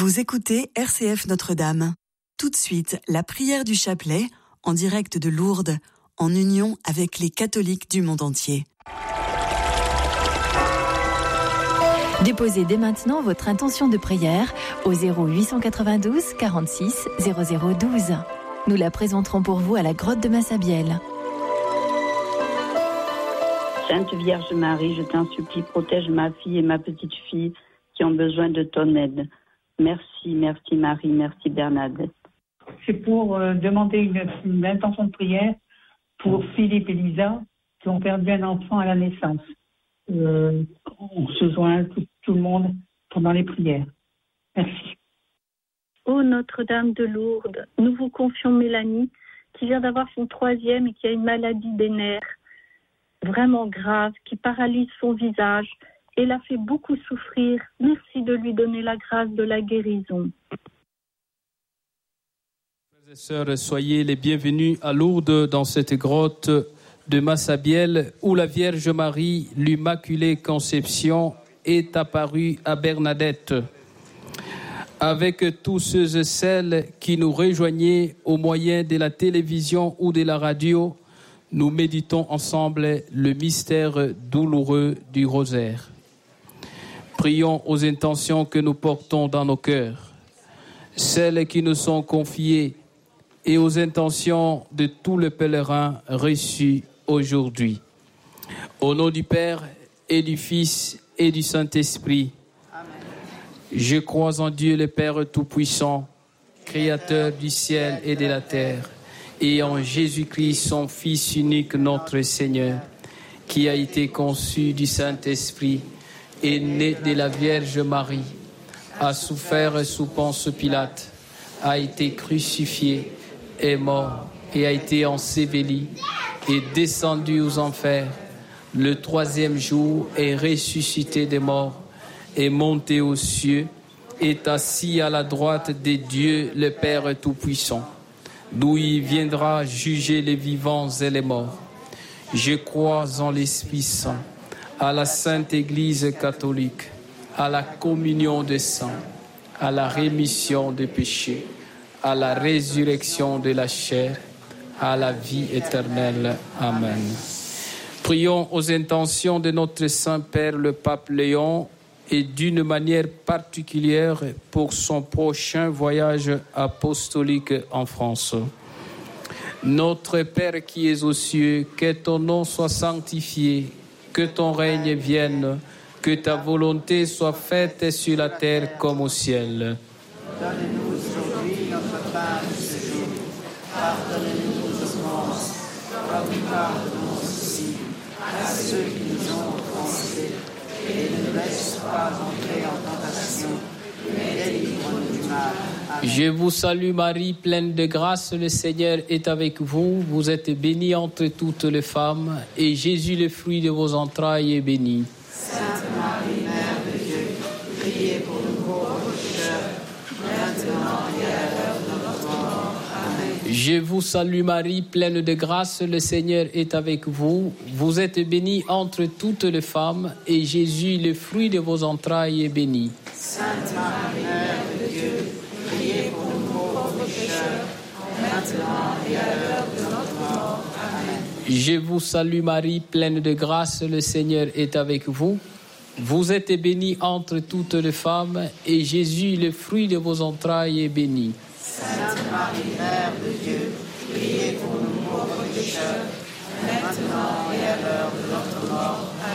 Vous écoutez RCF Notre-Dame. Tout de suite, la prière du chapelet, en direct de Lourdes, en union avec les catholiques du monde entier. Déposez dès maintenant votre intention de prière au 0892 46 0012. Nous la présenterons pour vous à la grotte de Massabielle. Sainte Vierge Marie, je t'en supplie, protège ma fille et ma petite-fille qui ont besoin de ton aide. Merci Marie, merci Bernadette. C'est pour demander une intention de prière pour Philippe et Lisa qui ont perdu un enfant à la naissance. On se joint tout le monde pendant les prières. Merci. Ô Notre-Dame de Lourdes, nous vous confions Mélanie qui vient d'avoir son 3e et qui a une maladie des nerfs vraiment grave, qui paralyse son visage et l'a fait beaucoup souffrir. Merci de lui donner la grâce de la guérison. Frères et sœurs, soyez les bienvenus à Lourdes dans cette grotte de Massabielle où la Vierge Marie, l'Immaculée Conception, est apparue à Bernadette. Avec tous ceux et celles qui nous rejoignaient au moyen de la télévision ou de la radio, nous méditons ensemble le mystère douloureux du rosaire. Prions aux intentions que nous portons dans nos cœurs, celles qui nous sont confiées et aux intentions de tous les pèlerins reçus aujourd'hui. Au nom du Père et du Fils et du Saint-Esprit, amen. Je crois en Dieu le Père Tout-Puissant, Créateur du ciel et de la terre, et en Jésus-Christ, son Fils unique, notre Seigneur, qui a été conçu du Saint-Esprit, est né de la Vierge Marie, a souffert sous Ponce Pilate, a été crucifié, est mort et a été enseveli, est descendu aux enfers. Le 3e jour est ressuscité des morts, est monté aux cieux, est assis à la droite de Dieu le Père Tout-Puissant, d'où il viendra juger les vivants et les morts. Je crois en l'Esprit Saint, à la Sainte Église catholique, à la communion des saints, à la rémission des péchés, à la résurrection de la chair, à la vie éternelle. Amen. Prions aux intentions de notre Saint-Père le Pape Léon et d'une manière particulière pour son prochain voyage apostolique en France. Notre Père qui es aux cieux, que ton nom soit sanctifié, que ton règne vienne, que ta volonté soit faite sur la terre comme au ciel. Donne-nous aujourd'hui notre pain de ce jour. Pardonne-nous nos offenses, comme nous pardonnons aussi à ceux qui nous ont offensés. Et ne nous laisse pas entrer en tentation, mais délivre-nous du mal. Amen. Je vous salue Marie, pleine de grâce, le Seigneur est avec vous. Vous êtes bénie entre toutes les femmes, et Jésus, le fruit de vos entrailles, est béni. Sainte Marie, Mère de Dieu, priez pour nous pauvres pécheurs, maintenant et à l'heure de notre mort. Amen. Je vous salue Marie, pleine de grâce, le Seigneur est avec vous. Vous êtes bénie entre toutes les femmes, et Jésus, le fruit de vos entrailles, est béni. Sainte Marie, Mère de Dieu, priez pour nous pauvres pécheurs, maintenant et à l'heure de notre mort. Amen. Je vous salue Marie, pleine de grâce, le Seigneur est avec vous. Vous êtes bénie entre toutes les femmes, et Jésus, le fruit de vos entrailles, est béni. Sainte Marie, Mère de Dieu, priez pour nous pauvres pécheurs, maintenant et à l'heure de notre mort. Amen.